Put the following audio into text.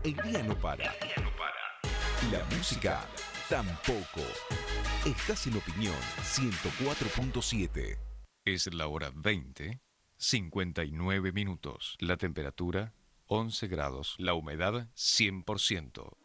El día no para. La música tampoco. Estás en Opinión 104.7. Es la hora 20, 59 minutos. La temperatura 11 grados. La humedad 100%.